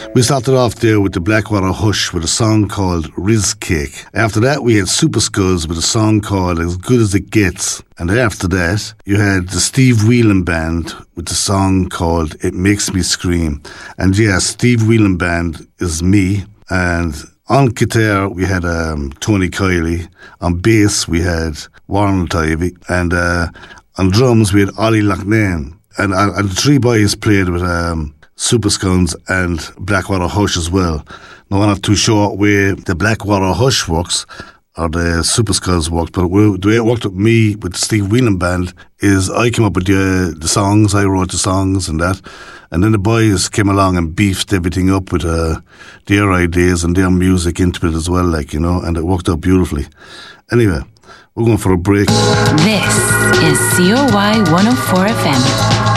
We started off there with the Blackwater Hush with a song called Riz Cake. After that, we had Super Skulls with a song called As Good As It Gets. And after that, you had the Steve Whelan Band with the song called It Makes Me Scream. And yeah, Steve Whelan Band is me. And on guitar, we had Tony Kiley. On bass, we had Warren Tivey. And on drums, we had Ollie Loughnane. And the three boys played with Super Skunks and Blackwater Hush as well. Now, I'm not too sure where the Blackwater Hush works or the Super Skulls worked, but the way it worked with me with the Steve Whelan Band is I came up with the songs, I wrote the songs and that, and then the boys came along and beefed everything up with their ideas and their music into it as well, like, you know, and it worked out beautifully. Anyway, we're going for a break. This is COY 104 FM.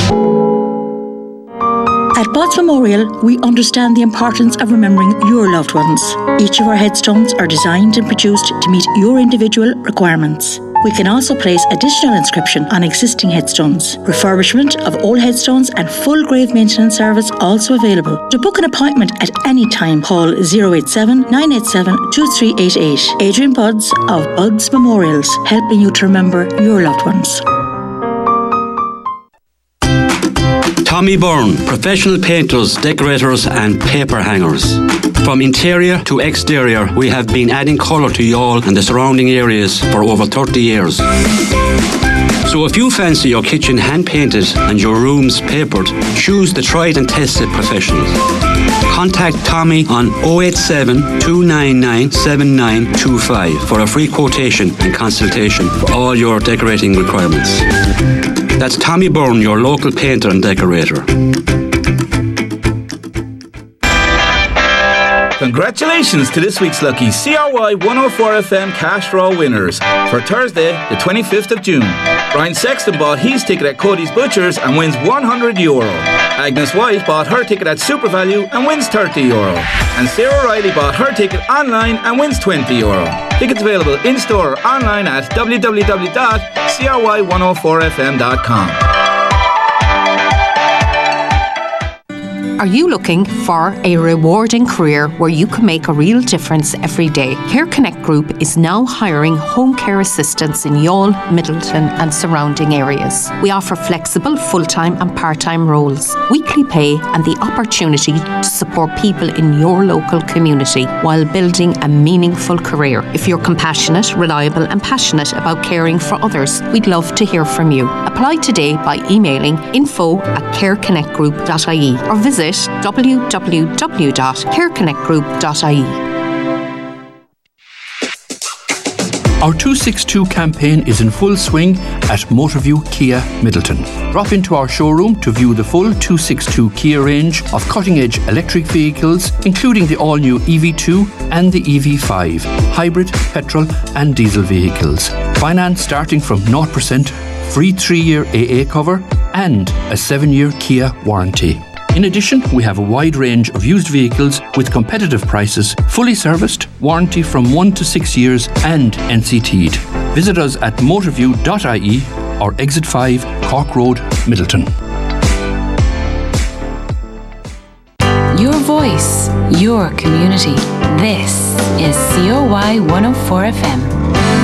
At Bod's Memorial, we understand the importance of remembering your loved ones. Each of our headstones are designed and produced to meet your individual requirements. We can also place additional inscription on existing headstones. Refurbishment of old headstones and full grave maintenance service also available. To book an appointment at any time, call 087 987 2388. Adrian Buds of Buds Memorials, helping you to remember your loved ones. Tommy Byrne, professional painters, decorators and paper hangers. From interior to exterior, we have been adding colour to Youghal and the surrounding areas for over 30 years. So if you fancy your kitchen hand-painted and your rooms papered, choose the tried and tested professionals. Contact Tommy on 087 299 7925 for a free quotation and consultation for all your decorating requirements. That's Tommy Byrne, your local painter and decorator. Congratulations to this week's lucky CRY 104 FM cash draw winners for Thursday, the 25th of June. Brian Sexton bought his ticket at Cody's Butchers and wins €100. Agnes White bought her ticket at SuperValue and wins €30. And Sarah Riley bought her ticket online and wins €20. Tickets available in-store or online at www.cry104fm.com. Are you looking for a rewarding career where you can make a real difference every day? Care Connect Group is now hiring home care assistants in Youghal, Middleton and surrounding areas. We offer flexible full-time and part-time roles, weekly pay and the opportunity to support people in your local community while building a meaningful career. If you're compassionate, reliable and passionate about caring for others, we'd love to hear from you. Apply today by emailing info@careconnectgroup.ie or visit www.careconnectgroup.ie. Our 262 campaign is in full swing at Motorview Kia Middleton. Drop into our showroom to view the full 262 Kia range of cutting-edge electric vehicles, including the all-new EV2 and the EV5, hybrid, petrol and diesel vehicles. Finance starting from 0%, free 3-year AA cover and a 7-year Kia warranty. In addition, we have a wide range of used vehicles with competitive prices, fully serviced, warranty from 1 to 6 years and NCT'd. Visit us at motorview.ie or Exit 5, Cork Road, Middleton. Your voice, your community. This is COY 104 FM.